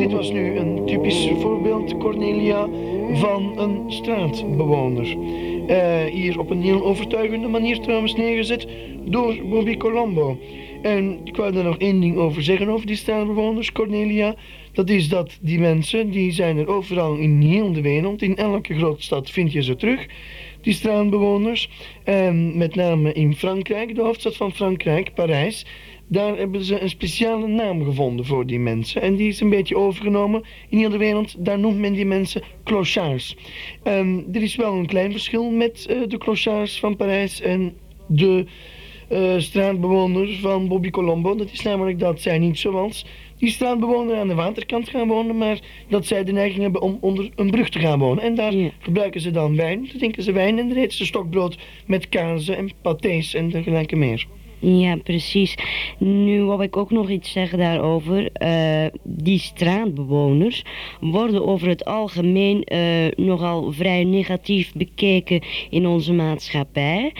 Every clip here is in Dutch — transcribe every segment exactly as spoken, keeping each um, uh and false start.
dit was nu een typisch voorbeeld, Cornelia, van een straatbewoner. Uh, hier op een heel overtuigende manier trouwens neergezet door Bobby Colombo. En ik wou er nog één ding over zeggen over die straatbewoners, Cornelia. Dat is dat die mensen, die zijn er overal in heel de wereld. In elke grote stad vind je ze terug, die straatbewoners. En met name in Frankrijk, de hoofdstad van Frankrijk, Parijs. Daar hebben ze een speciale naam gevonden voor die mensen. En die is een beetje overgenomen in heel de wereld. Daar noemt men die mensen clochards. En er is wel een klein verschil met uh, de clochards van Parijs en de uh, straatbewoners van Bobby Colombo. Dat is namelijk dat zij niet zoals die straatbewoner aan de waterkant gaan wonen, maar dat zij de neiging hebben om onder een brug te gaan wonen. En daar ja. gebruiken ze dan wijn. Dan drinken ze wijn en dan eten ze stokbrood met kazen en pâtés en dergelijke meer. Ja, precies. Nu wou ik ook nog iets zeggen daarover. Uh, die straatbewoners worden over het algemeen uh, nogal vrij negatief bekeken in onze maatschappij.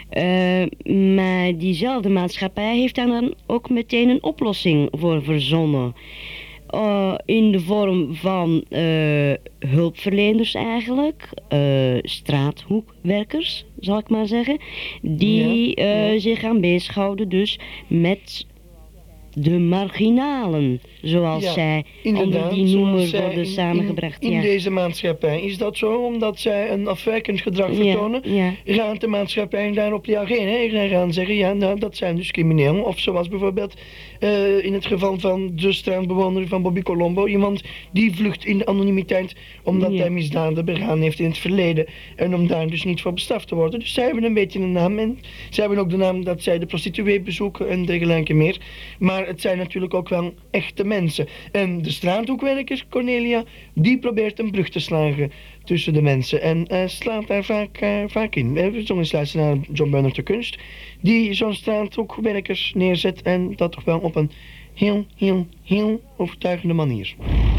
Uh, maar diezelfde maatschappij heeft daar dan ook meteen een oplossing voor verzonnen. Uh, in de vorm van uh, hulpverleners eigenlijk, uh, straathoekwerkers, zal ik maar zeggen, die ja, uh, ja. zich gaan bezighouden dus met de marginalen, zoals ja, zij onder die noemer worden in, samengebracht. In, in ja. deze maatschappij is dat zo, omdat zij een afwijkend gedrag vertonen, ja, ja. gaat de maatschappij daarop reageren en gaan zeggen, ja, nou, dat zijn dus criminelen, of zoals bijvoorbeeld uh, in het geval van de straatbewoner van Bobby Colombo, iemand die vlucht in de anonimiteit omdat ja. hij misdaden begaan heeft in het verleden en om daar dus niet voor bestraft te worden. Dus zij hebben een beetje een naam en zij hebben ook de naam dat zij de prostituee bezoeken en dergelijke meer, maar het zijn natuurlijk ook wel echte mensen. En de straathoekwerker, Cornelia, die probeert een brug te slagen tussen de mensen. En uh, slaat daar vaak, uh, vaak in. We hebben zo'n eens luisteren naar John Bernard de Kunst, die zo'n straathoekwerkers neerzet en dat toch wel op een heel, heel, heel overtuigende manier.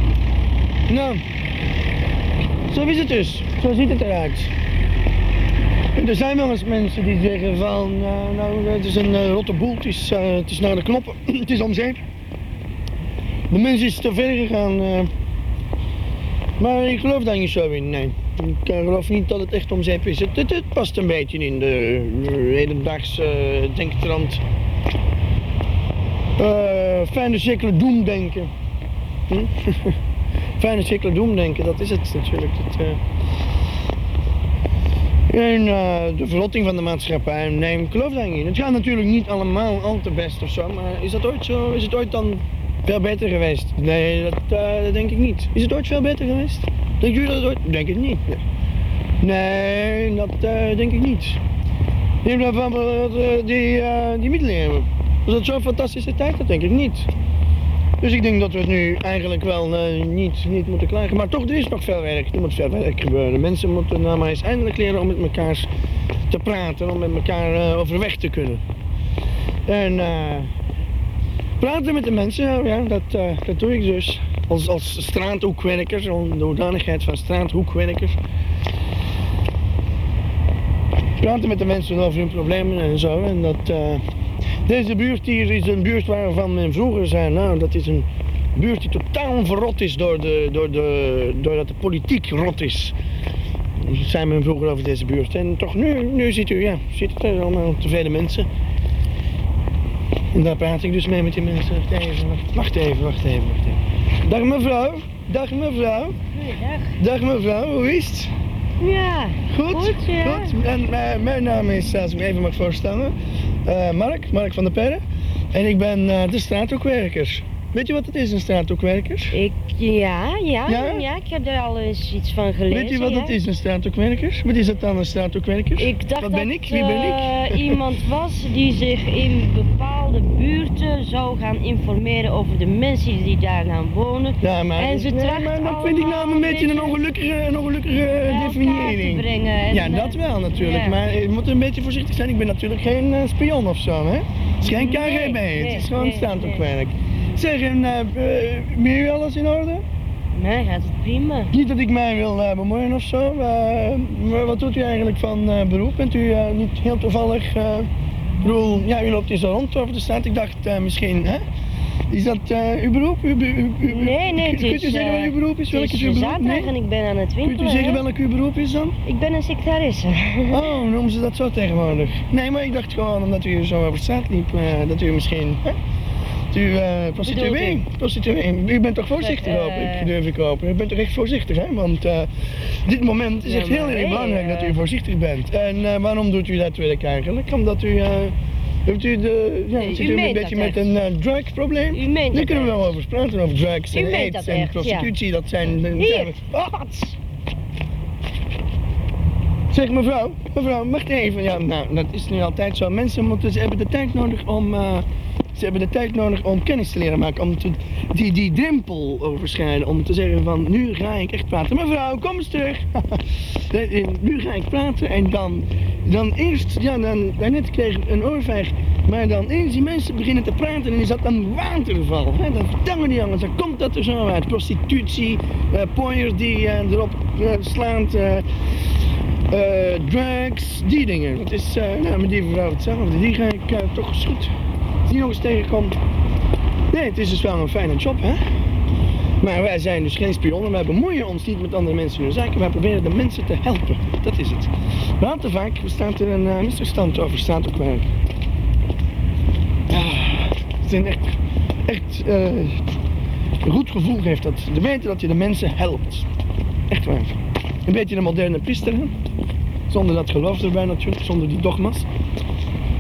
Nou, zo is het dus. Zo ziet het eruit. Er zijn wel eens mensen die zeggen van, uh, nou, het is een uh, rotte boel, het is, uh, het is naar de knoppen, het is om zeep. De mens is te ver gegaan, uh, maar ik geloof daar niet zo in, nee. Ik uh, geloof niet dat het echt om zeep is. Het, het, het past een beetje in de uh, hedendaagse uh, denktrand. Uh, fijne cirkelen doemdenken. Hm? Fijne cirkelen doemdenken, dat is het natuurlijk. Het, uh, En uh, de verrotting van de maatschappij, nee, ik geloof daar niet in. Het gaat natuurlijk niet allemaal al te best of zo, maar is dat ooit zo? Is het ooit dan veel beter geweest? Nee, dat, uh, dat denk ik niet. Is het ooit veel beter geweest? Denk jullie dat het ooit? Denk ik niet. Nee, dat uh, denk ik niet. Neem dan van uh, die, uh, die middeleeuwen. Was dat zo'n fantastische tijd? Dat denk ik niet. Dus ik denk dat we het nu eigenlijk wel uh, niet, niet moeten klagen. Maar toch, er is nog veel werk. Er moet veel werk gebeuren. Mensen moeten nou maar eens eindelijk leren om met elkaar te praten. Om met elkaar uh, overweg te kunnen. En uh, praten met de mensen, ja, dat, uh, dat doe ik dus. Als, als straathoekwerker, de hoedanigheid van straathoekwerker. Praten met de mensen over hun problemen en zo. En dat... Uh, Deze buurt hier is een buurt waarvan men vroeger zei, nou, dat is een buurt die totaal verrot is door de, door de, doordat de politiek rot is. Dat zei men vroeger over deze buurt. En toch nu, nu ziet u, ja, zitten er allemaal tevreden mensen. En daar praat ik dus mee met die mensen. Wacht even, wacht even, wacht even. Wacht even. Dag mevrouw, dag mevrouw. Dag. Dag mevrouw, hoe is het? Ja, goed. Goed, ja. Goed. En uh, mijn naam is, als ik me even mag voorstellen, uh, Mark, Mark van der Perre. En ik ben uh, de straathoekwerker. Weet je wat het is, een straathoekwerker? Ik, ja, ja, ja, ja, ik heb er al eens iets van gelezen. Weet je wat ja? het is, een straathoekwerker? Wat is dat dan, een straathoekwerker? Ik dacht wat dat ben ik? Wie ben ik? Uh, iemand was die zich in bepaalde buurten zou gaan informeren over de mensen die daar gaan wonen. Ja, maar, en ze nee, maar dat vind ik nou een beetje een ongelukkige, een ongelukkige definiëring. Brengen. Ja, dat wel natuurlijk, ja. Maar je moet een beetje voorzichtig zijn. Ik ben natuurlijk geen uh, spion of zo, hè? Het is geen K G B, nee, het is gewoon nee, straathoekwerk. Nee. Zeg, en uh, uh, ben je alles in orde? Nee, gaat het prima. Niet dat ik mij wil uh, bemoeien of zo, uh, maar wat doet u eigenlijk van uh, beroep? Bent u uh, niet heel toevallig, uh, bedoel, ja, u loopt hier zo rond over de straat, ik dacht uh, misschien, hè? Is dat uh, uw beroep? U, u, u, u, nee, nee, het is... Kunt u zeggen wat uw beroep is? Welk is uw beroep? beroep? Nee? En ik ben aan het winkelen. Kunt u zeggen hè? welk uw beroep is dan? Ik ben een secretaresse. Oh, noemen ze dat zo tegenwoordig? Nee, maar ik dacht gewoon omdat u zo over straat liep, uh, dat u misschien... Hè? Dat u uh, prostituee, prostituee, u bent toch voorzichtig uh, hoop ik, durf ik hopen. U bent toch echt voorzichtig hè, want uh, dit moment is echt ja, heel erg hey, belangrijk uh... dat u voorzichtig bent. En uh, waarom doet u dat werk eigenlijk? Omdat u... Uh, Hebt u de, ja, nee, zit u u een beetje met een uh, drugsprobleem? U meent Daar kunnen we echt. wel over praten, over drugs u en aids en echt, prostitutie, ja. dat zijn... Uh, Hier, oh. Zeg mevrouw, mevrouw, wacht even. Ja, nou, dat is nu altijd zo. Mensen moeten, ze hebben de tijd nodig om... Uh, Ze hebben de tijd nodig om kennis te leren maken, om te, die, die drempel overschrijden, om te zeggen van nu ga ik echt praten. Mevrouw, kom eens terug. Nu ga ik praten en dan, dan eerst, ja, dan, daarnet kreeg ik een oorvijg, maar dan eens die mensen beginnen te praten en is dat een waterval. Hè? Dan vertellen die jongens, dan komt dat er zo uit. Prostitutie, uh, pooiers die uh, erop uh, slaat, uh, uh, drugs, die dingen. Dat is, uh, nou, met die mevrouw hetzelfde, die ga ik uh, toch eens goed. Als die nog eens tegenkomt. Nee, het is dus wel een fijne job, hè? Maar wij zijn dus geen spionnen, wij bemoeien ons niet met andere mensen in hun zaken, wij proberen de mensen te helpen. Dat is het. Maar al te vaak bestaat er een uh, misverstand over straatontwerp. Ja, het is een echt, echt uh, een goed gevoel geeft dat. Te weten dat je de mensen helpt. Echt waar. Een beetje de moderne priester, hè? Zonder dat geloof erbij natuurlijk, zonder die dogma's.